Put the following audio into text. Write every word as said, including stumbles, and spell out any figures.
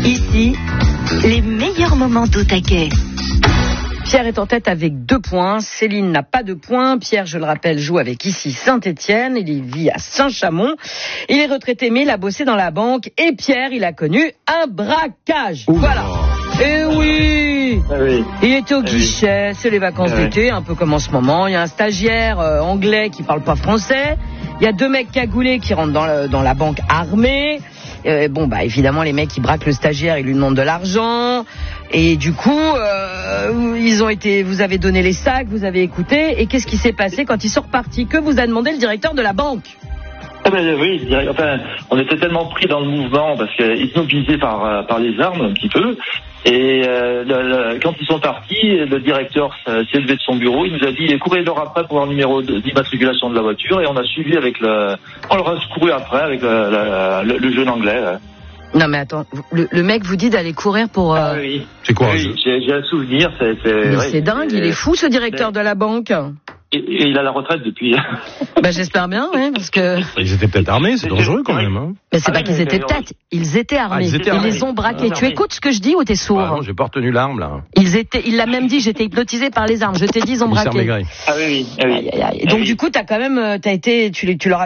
Ici, les meilleurs moments d'Otaquet. Pierre est en tête avec deux points. Céline n'a pas de points. Pierre, je le rappelle, joue avec ici Saint-Étienne. Il vit à Saint-Chamond. Il est retraité, mais il a bossé dans la banque. Et Pierre, il a connu un braquage. Ouh voilà. Et oui, ah oui. Il était au ah guichet. Oui. C'est les vacances ah d'été, oui. un peu comme en ce moment. Il y a un stagiaire euh, anglais qui parle pas français. Il y a deux mecs cagoulés qui rentrent dans, le, dans la banque armée. Euh, bon, bah évidemment, les mecs, ils braquent le stagiaire, ils lui demandent de l'argent. Et du coup, euh, ils ont été, vous avez donné les sacs, vous avez écouté. Et qu'est-ce qui s'est passé quand ils sont repartis? Que vous a demandé le directeur de la banque? Ah ben oui, je dirais, enfin, on était tellement pris dans le mouvement parce qu'ils nous visaient par, par les armes un petit peu. Et euh, le, le, quand ils sont partis, le directeur s'est levé de son bureau, il nous a dit courez-leur après pour leur numéro d'immatriculation de la voiture, et on a suivi avec le, on leur a couru après avec le, le, le jeune anglais. Là. Non mais attends, le, le mec vous dit d'aller courir pour... Euh... Ah oui, c'est quoi oui, j'ai, j'ai un souvenir. C'est, c'est, mais ouais, c'est dingue, c'est, il est fou ce directeur c'est... de la banque. Et, et il a la retraite depuis. Bah j'espère bien, oui, parce que... Ils étaient peut-être armés, c'est dangereux quand même. Hein. Mais c'est ah pas oui, qu'ils mais étaient mais peut-être, ils étaient armés. Ah, ils, étaient ils armés. les ont braqués. Ah, tu écoutes ce que je dis ou t'es sourd? Ah non, j'ai pas retenu l'arme là. Ils étaient, il l'a même dit, j'étais hypnotisé par les armes. Je t'ai dit, ils ont braqué. Ah oui, oui. Ah oui. Aïe, aïe, aïe. Donc ah oui. du coup, t'as quand même, t'as été, tu, tu leur as